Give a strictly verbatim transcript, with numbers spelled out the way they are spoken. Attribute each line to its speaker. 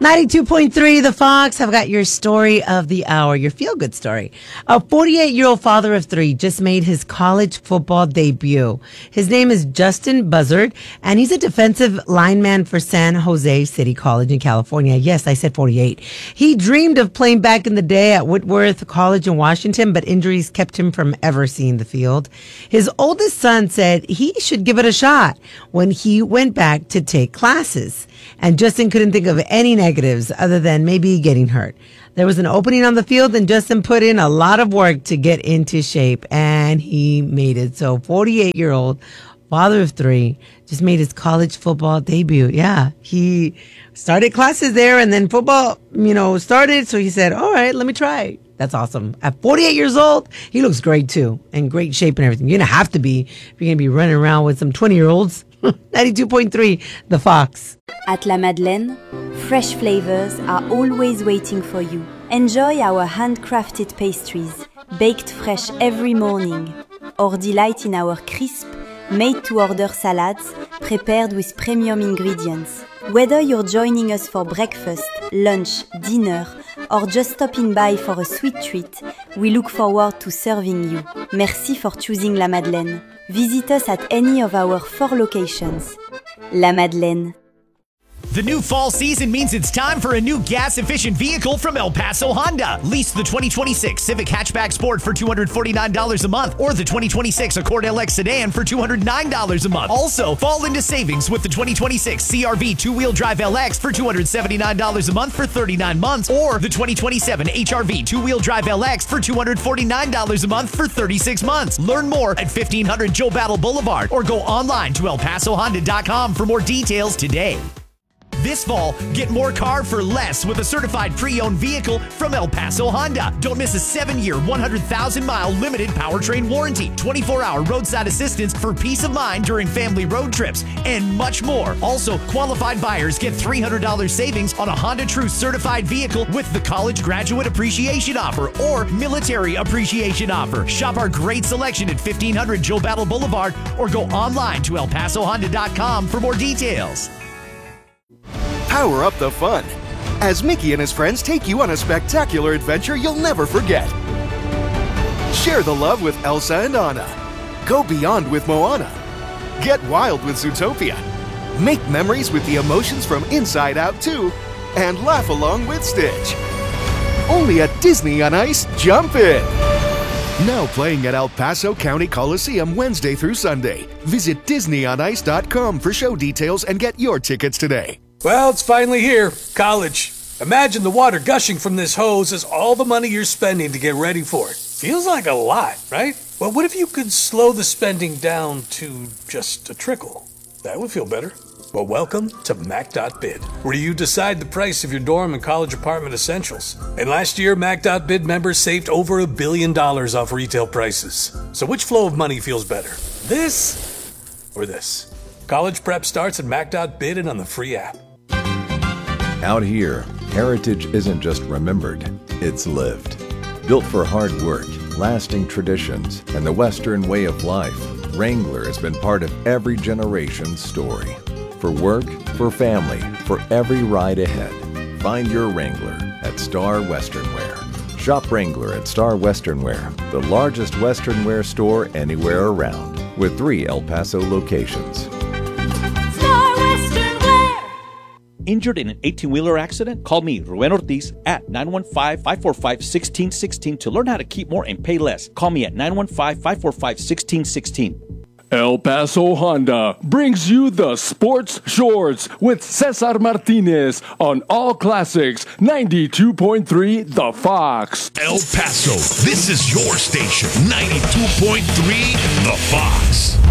Speaker 1: ninety-two point three The Fox. I've got your story of the hour, your feel-good story. A forty-eight-year-old father of three just made his college football debut. His name is Justin Buzzard, and he's a defensive lineman for San Jose City College in California. Yes, I said forty-eight. He dreamed of playing back in the day at Whitworth College in Washington, but injuries kept him from ever seeing the field. His oldest son said he should give it a shot when he went back to take classes. And Justin couldn't think of any negatives other than maybe getting hurt. There was an opening on the field, and Justin put in a lot of work to get into shape, and he made it. So forty-eight-year-old father of three just made his college football debut. Yeah, he started classes there, and then football, you know, started. So he said, all right, let me try. That's awesome. At forty-eight years old, he looks great, too, in great shape and everything. You're going to have to be if you're going to be running around with some twenty-year-olds. ninety-two point three The Fox.
Speaker 2: At La Madeleine, fresh flavors are always waiting for you. Enjoy our handcrafted pastries, baked fresh every morning, or delight in our crisp, made-to-order salads prepared with premium ingredients. Whether you're joining us for breakfast, lunch, dinner, or just stopping by for a sweet treat, we look forward to serving you. Merci for choosing La Madeleine. Visit us at any of our four locations. La Madeleine.
Speaker 3: The new fall season means it's time for a new gas-efficient vehicle from El Paso Honda. Lease the twenty twenty-six Civic Hatchback Sport for two hundred forty-nine dollars a month or the twenty twenty-six Accord L X Sedan for two hundred nine dollars a month. Also, fall into savings with the twenty twenty-six C R V two-wheel drive L X for two hundred seventy-nine dollars a month for thirty-nine months or the twenty twenty-seven H R V two-wheel drive L X for two hundred forty-nine dollars a month for thirty-six months. Learn more at fifteen hundred Joe Battle Boulevard or go online to el paso honda dot com for more details today. This fall, get more car for less with a certified pre-owned vehicle from El Paso Honda. Don't miss a seven-year, one hundred thousand mile limited powertrain warranty, twenty-four hour roadside assistance for peace of mind during family road trips, and much more. Also, qualified buyers get three hundred dollars savings on a Honda True certified vehicle with the College Graduate Appreciation Offer or Military Appreciation Offer. Shop our great selection at fifteen hundred Joe Battle Boulevard or go online to el paso honda dot com for more details.
Speaker 4: Power up the fun as Mickey and his friends take you on a spectacular adventure you'll never forget. Share the love with Elsa and Anna. Go beyond with Moana. Get wild with Zootopia. Make memories with the emotions from Inside Out two. And laugh along with Stitch. Only at Disney on Ice, jump in! Now playing at El Paso County Coliseum Wednesday through Sunday. Visit disney on ice dot com for show details and get your tickets today.
Speaker 5: Well, it's finally here. College. Imagine the water gushing from this hose is all the money you're spending to get ready for it. Feels like a lot, right? Well, what if you could slow the spending down to just a trickle? That would feel better. Well, welcome to Mac dot bid, where you decide the price of your dorm and college apartment essentials. And last year, Mac dot bid members saved over a billion dollars off retail prices. So which flow of money feels better? This or this? College prep starts at Mac dot bid and on the free app.
Speaker 6: Out here, heritage isn't just remembered, it's lived. Built for hard work, lasting traditions, and the Western way of life, Wrangler has been part of every generation's story. For work, for family, for every ride ahead. Find your Wrangler at Star Western Wear. Shop Wrangler at Star Western Wear, the largest Western wear store anywhere around, with three El Paso locations.
Speaker 7: Injured in an eighteen-wheeler accident? Call me, Ruben Ortiz, at nine one five, five four five, one six one six to learn how to keep more and pay less. Call me at nine one five, five four five, one six one six.
Speaker 8: El Paso Honda brings you the Sports Shorts with Cesar Martinez on All Classics ninety-two point three The Fox.
Speaker 9: El Paso, this is your station, ninety-two point three The Fox.